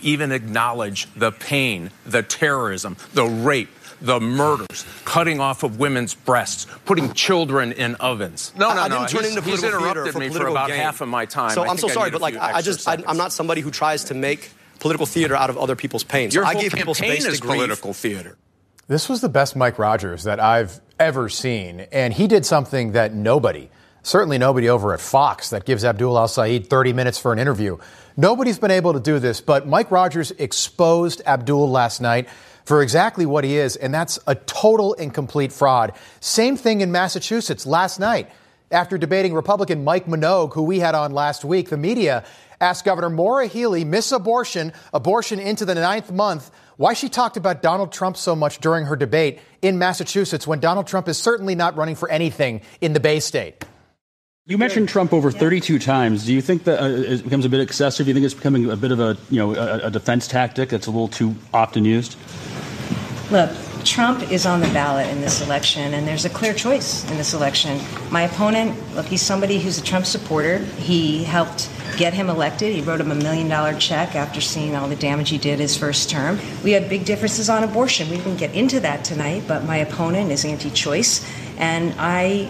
even acknowledge the pain, the terrorism, the rape, the murders, cutting off of women's breasts, putting children in ovens. No. He's interrupted me for about half of my time. So I'm so sorry, but I'm not somebody who tries to make political theater out of other people's pain. So Your I whole gave people campaign space is to grieve. political theater. This was the best Mike Rogers that I've ever seen, and he did something that certainly nobody over at Fox that gives Abdul al-Sayed 30 minutes for an interview. Nobody's been able to do this, but Mike Rogers exposed Abdul last night for exactly what he is, and that's a total and complete fraud. Same thing in Massachusetts last night. After debating Republican Mike Minogue, who we had on last week, the media asked Governor Maura Healey, Miss Abortion into the 9th month, why she talked about Donald Trump so much during her debate in Massachusetts when Donald Trump is certainly not running for anything in the Bay State. You mentioned Trump over 32 times. Do you think that it becomes a bit excessive? Do you think it's becoming a bit of a defense tactic that's a little too often used? Look, Trump is on the ballot in this election, and there's a clear choice in this election. My opponent, look, he's somebody who's a Trump supporter. He helped get him elected. He wrote him $1 million check after seeing all the damage he did his first term. We had big differences on abortion. We didn't get into that tonight, but my opponent is anti-choice. And I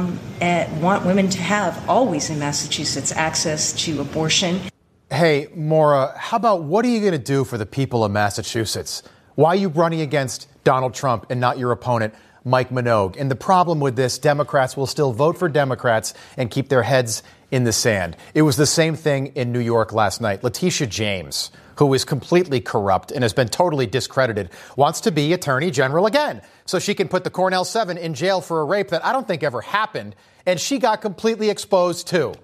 want women to have always in Massachusetts access to abortion. Hey, Maura, how about what are you going to do for the people of Massachusetts? Why are you running against Donald Trump and not your opponent, Mike Minogue? And the problem with this, Democrats will still vote for Democrats and keep their heads in the sand. It was the same thing in New York last night. Letitia James, who is completely corrupt and has been totally discredited, wants to be Attorney General again so she can put the Cornell 7 in jail for a rape that I don't think ever happened. And she got completely exposed, too.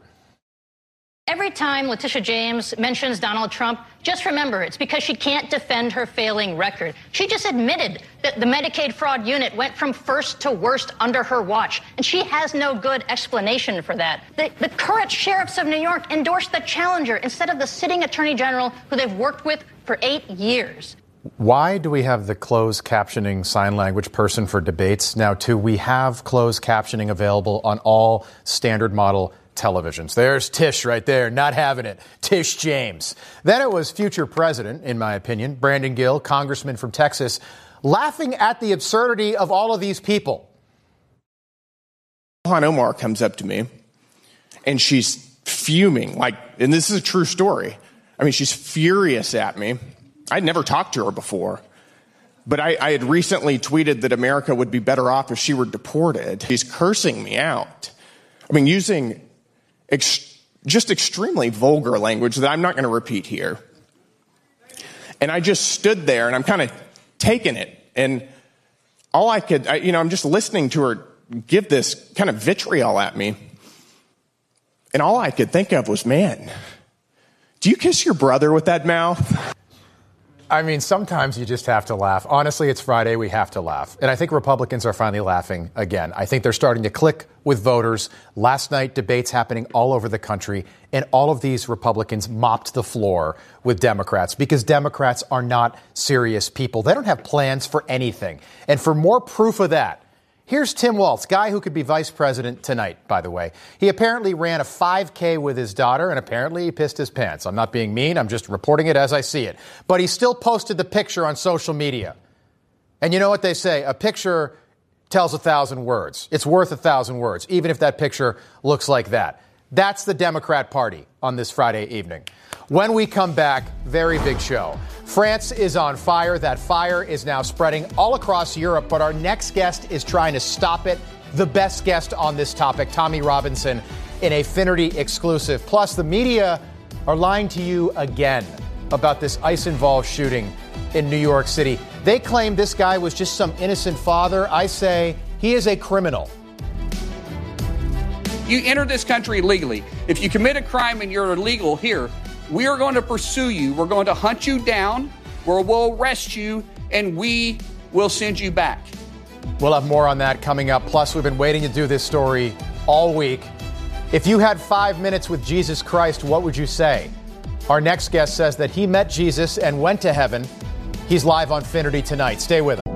Every time Letitia James mentions Donald Trump, just remember it's because she can't defend her failing record. She just admitted that the Medicaid fraud unit went from first to worst under her watch, and she has no good explanation for that. The current sheriffs of New York endorsed the challenger instead of the sitting attorney general who they've worked with for 8 years. Why do we have the closed captioning sign language person for debates now, too? We have closed captioning available on all standard model televisions. There's Tish right there, not having it. Tish James. Then it was future president, in my opinion, Brandon Gill, congressman from Texas, laughing at the absurdity of all of these people. Ilhan Omar comes up to me, and she's fuming, and this is a true story. I mean, she's furious at me. I'd never talked to her before, but I had recently tweeted that America would be better off if she were deported. She's cursing me out. I mean, using just extremely vulgar language that I'm not going to repeat here. And I just stood there, and I'm kind of taking it. And all I could, I'm just listening to her give this kind of vitriol at me. And all I could think of was, man, do you kiss your brother with that mouth? I mean, sometimes you just have to laugh. Honestly, it's Friday. We have to laugh. And I think Republicans are finally laughing again. I think they're starting to click with voters. Last night, debates happening all over the country. And all of these Republicans mopped the floor with Democrats because Democrats are not serious people. They don't have plans for anything. And for more proof of that, here's Tim Walz, guy who could be vice president tonight, by the way. He apparently ran a 5K with his daughter, and apparently he pissed his pants. I'm not being mean. I'm just reporting it as I see it. But he still posted the picture on social media. And you know what they say? A picture tells 1,000 words. It's worth 1,000 words, even if that picture looks like that. That's the Democrat Party on this Friday evening. When we come back, very big show. France is on fire. That fire is now spreading all across Europe, but our next guest is trying to stop it. The best guest on this topic, Tommy Robinson, in a Finnerty exclusive. Plus, the media are lying to you again about this ICE-involved shooting in New York City. They claim this guy was just some innocent father. I say he is a criminal. You enter this country illegally. If you commit a crime and you're illegal here, we are going to pursue you. We're going to hunt you down, we'll arrest you, and we will send you back. We'll have more on that coming up. Plus, we've been waiting to do this story all week. If you had 5 minutes with Jesus Christ, what would you say? Our next guest says that he met Jesus and went to heaven. He's live on Finnerty tonight. Stay with us.